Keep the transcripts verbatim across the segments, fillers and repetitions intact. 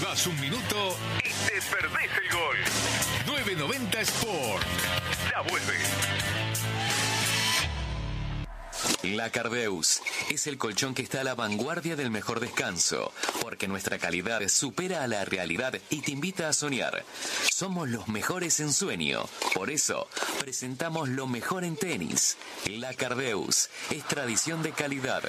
das un minuto y te perdés el gol. nueve noventa Sport. Ya vuelve. La Cardeus es el colchón que está a la vanguardia del mejor descanso, porque nuestra calidad supera a la realidad y te invita a soñar. Somos los mejores en sueño, por eso presentamos lo mejor en tenis. La Cardeus es tradición de calidad.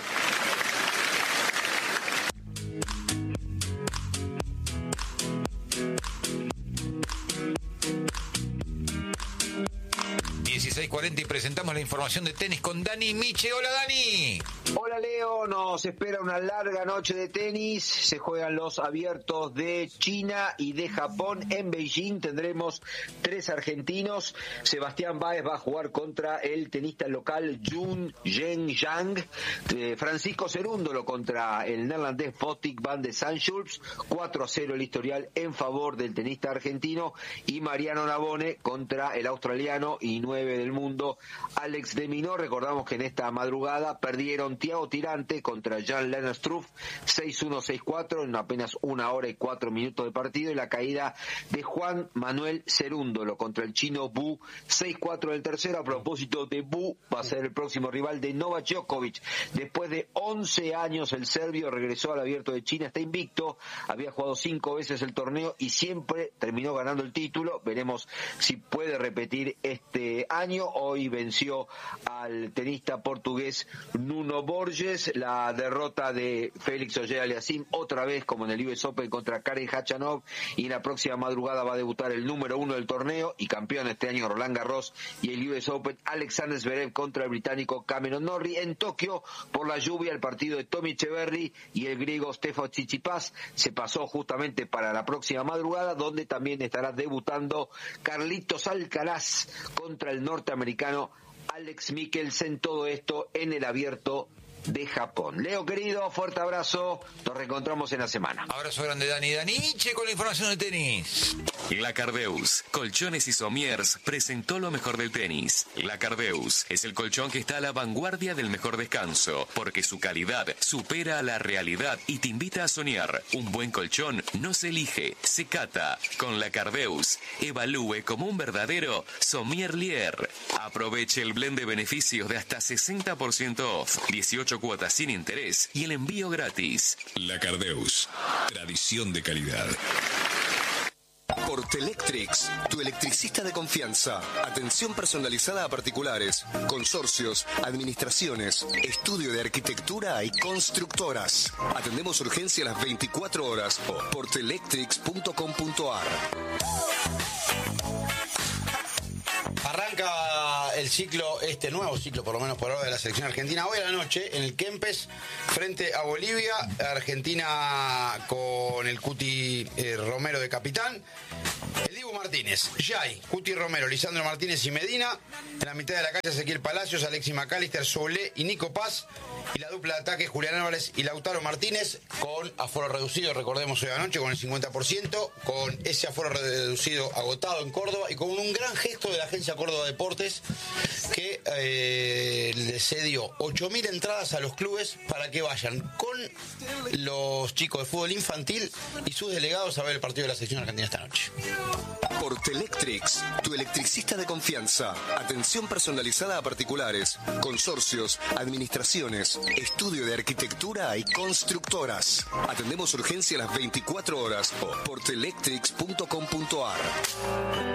dieciséis cuarenta y presentamos la información de tenis con Dani Miche. Hola, Dani. Hola, Leo. Nos espera una larga noche de tenis. Se juegan los abiertos de China y de Japón. En Beijing tendremos tres argentinos. Sebastián Báez va a jugar contra el tenista local Jun Zheng. Eh, Francisco Cerúndolo contra el neerlandés Botic van de Sanschulps. cuatro a cero el historial en favor del tenista argentino. Y Mariano Navone contra el australiano y nueve del mundo Alex de Minaur. Recordamos que en esta madrugada perdieron Thiago Tirante contra Jan-Lennard Struff seis uno seis cuatro en apenas una hora y cuatro minutos de partido, y la caída de Juan Manuel Cerúndolo contra el chino Bu seis cuatro del tercero. A propósito de Bu, va a ser el próximo rival de Novak Djokovic. Después de once años el serbio regresó al Abierto de China, está invicto, había jugado cinco veces el torneo y siempre terminó ganando el título. Veremos si puede repetir este año. Hoy venció al tenista portugués Nuno Borges. La derrota de Félix Auger-Aliassime otra vez como en el U S Open contra Karen Khachanov, y en la próxima madrugada va a debutar el número uno del torneo y campeón este año Roland Garros y el U S Open Alexander Zverev contra el británico Cameron Norrie. En Tokio, por la lluvia, el partido de Tommy Echeverry y el griego Stefanos Tsitsipas se pasó justamente para la próxima madrugada, donde también estará debutando Carlitos Alcaraz contra el norteamericano Alex Mikkelsen. Todo esto en el Abierto de Japón. Leo, querido, fuerte abrazo. Nos reencontramos en la semana. Abrazo grande, Dani. Dani Miche con la información de tenis. La Cardeus, Colchones y Somiers, presentó lo mejor del tenis. La Cardeus es el colchón que está a la vanguardia del mejor descanso, porque su calidad supera a la realidad y te invita a soñar. Un buen colchón no se elige, se cata. Con La Cardeus, evalúe como un verdadero sommelier. Aproveche el blend de beneficios de hasta sesenta por ciento off, dieciocho cuotas sin interés y el envío gratis. La Cardeus, tradición de calidad. Portelectrics, tu electricista de confianza. Atención personalizada a particulares, consorcios, administraciones, estudio de arquitectura y constructoras. Atendemos urgencia a las veinticuatro horas. portelectrics punto com punto ar. Arranca el ciclo, este nuevo ciclo, por lo menos por ahora, de la selección argentina. Hoy a la noche, en el Kempes, frente a Bolivia. Argentina con el Cuti eh, Romero de capitán. El Dibu Martínez, Jai, Cuti Romero, Lisandro Martínez y Medina. En la mitad de la cancha, Ezequiel Palacios, Alexis McAllister, Solé y Nico Paz. Y la dupla de ataque, Julián Álvarez y Lautaro Martínez, con aforo reducido, recordemos, hoy anoche, con el cincuenta por ciento, con ese aforo reducido agotado en Córdoba y con un gran gesto de la agencia Córdoba Deportes, que eh, le cedió ocho mil entradas a los clubes para que vayan con los chicos de fútbol infantil y sus delegados a ver el partido de la selección argentina esta noche. Portelectrics, tu electricista de confianza. Atención personalizada a particulares, consorcios, administraciones, estudio de arquitectura y constructoras. Atendemos urgencia a las veinticuatro horas. portelectrics punto com punto ar.